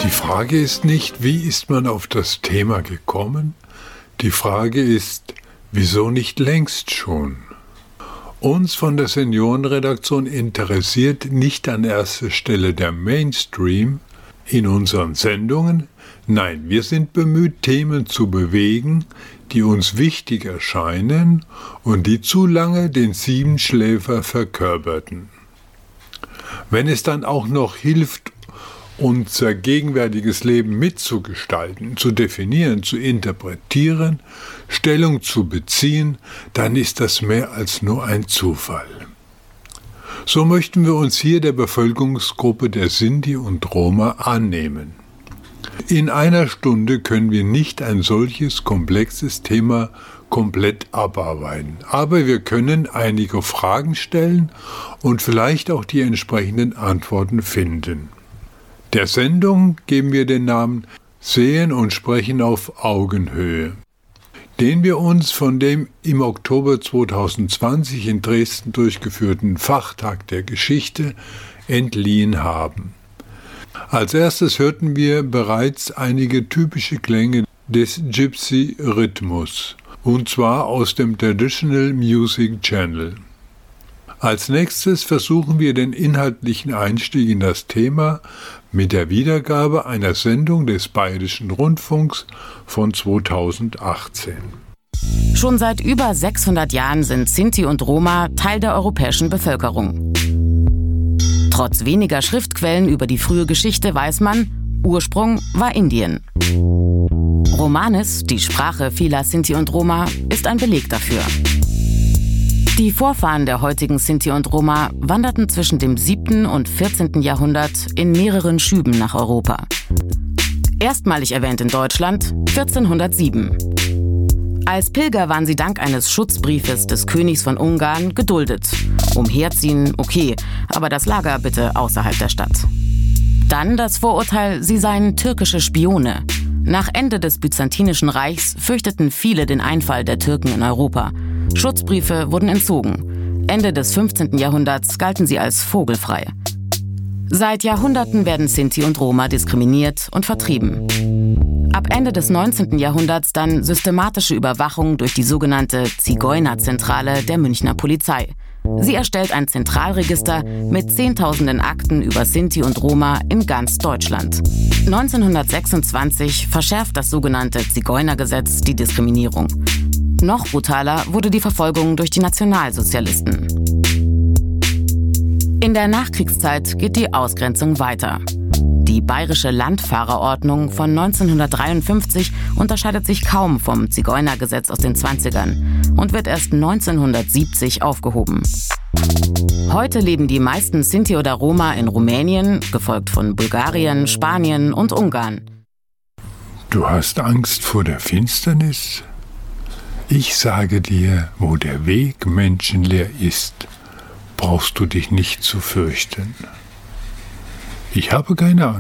Die Frage ist nicht, wie ist man auf das Thema gekommen? Die Frage ist, wieso nicht längst schon? Uns von der Seniorenredaktion interessiert nicht an erster Stelle der Mainstream in unseren Sendungen. Nein, wir sind bemüht, Themen zu bewegen, die uns wichtig erscheinen und die zu lange den Siebenschläfer verkörperten. Wenn es dann auch noch hilft, unser gegenwärtiges Leben mitzugestalten, zu definieren, zu interpretieren, Stellung zu beziehen, dann ist das mehr als nur ein Zufall. So möchten wir uns hier der Bevölkerungsgruppe der Sinti und Roma annehmen. In einer Stunde können wir nicht ein solches komplexes Thema komplett abarbeiten, aber wir können einige Fragen stellen und vielleicht auch die entsprechenden Antworten finden. Der Sendung geben wir den Namen Sehen und Sprechen auf Augenhöhe, den wir uns von dem im Oktober 2020 in Dresden durchgeführten Fachtag der Geschichte entliehen haben. Als erstes hörten wir bereits einige typische Klänge des Gypsy-Rhythmus, und zwar aus dem Traditional Music Channel. Als nächstes versuchen wir den inhaltlichen Einstieg in das Thema mit der Wiedergabe einer Sendung des Bayerischen Rundfunks von 2018. Schon seit über 600 Jahren sind Sinti und Roma Teil der europäischen Bevölkerung. Trotz weniger Schriftquellen über die frühe Geschichte weiß man, Ursprung war Indien. Romanis, die Sprache vieler Sinti und Roma, ist ein Beleg dafür. Die Vorfahren der heutigen Sinti und Roma wanderten zwischen dem 7. und 14. Jahrhundert in mehreren Schüben nach Europa. Erstmalig erwähnt in Deutschland 1407. Als Pilger waren sie dank eines Schutzbriefes des Königs von Ungarn geduldet. Umherziehen, okay, aber das Lager bitte außerhalb der Stadt. Dann das Vorurteil, sie seien türkische Spione. Nach Ende des Byzantinischen Reichs fürchteten viele den Einfall der Türken in Europa. Schutzbriefe wurden entzogen. Ende des 15. Jahrhunderts galten sie als vogelfrei. Seit Jahrhunderten werden Sinti und Roma diskriminiert und vertrieben. Ab Ende des 19. Jahrhunderts dann systematische Überwachung durch die sogenannte Zigeunerzentrale der Münchner Polizei. Sie erstellt ein Zentralregister mit Zehntausenden Akten über Sinti und Roma in ganz Deutschland. 1926 verschärft das sogenannte Zigeunergesetz die Diskriminierung. Noch brutaler wurde die Verfolgung durch die Nationalsozialisten. In der Nachkriegszeit geht die Ausgrenzung weiter. Die Bayerische Landfahrerordnung von 1953 unterscheidet sich kaum vom Zigeunergesetz aus den 20ern und wird erst 1970 aufgehoben. Heute leben die meisten Sinti oder Roma in Rumänien, gefolgt von Bulgarien, Spanien und Ungarn. Du hast Angst vor der Finsternis? Ich sage dir, wo der Weg menschenleer ist, brauchst du dich nicht zu fürchten. Ich habe keine Angst.